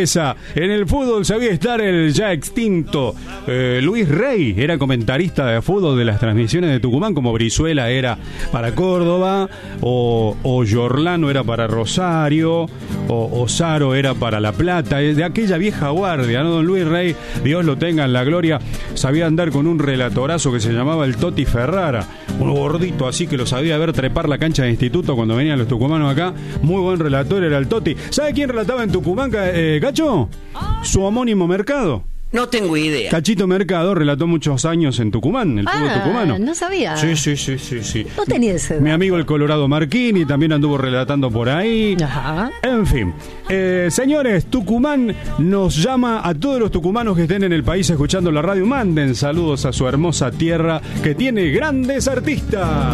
cabeza. En el fútbol sabía estar el ya extinto Luis Rey. Era comentarista de fútbol de las transmisiones de Tucumán, como Brizuela era para Córdoba, o Giorlano era para Rosario, o Saro era para La Plata. De aquella vieja guardia, ¿no? Don Luis Rey, Dios lo tenga en la gloria, sabía andar con un relatorazo que se llamaba el Toti Ferrara, un gordito así que lo sabía ver trepar la cancha de instituto cuando venían los tucumanos acá. Muy buen relator era el Toti. ¿Sabe quién relataba en Tucumán, Cacho? Su homónimo Mercado. No tengo idea. Cachito Mercado relató muchos años en Tucumán, el fútbol tucumano. No sabía. Sí. No tenía ese dato. Mi amigo el Colorado Marquini también anduvo relatando por ahí. Ajá. En fin. Señores, Tucumán nos llama a todos los tucumanos que estén en el país escuchando la radio. Manden saludos a su hermosa tierra que tiene grandes artistas.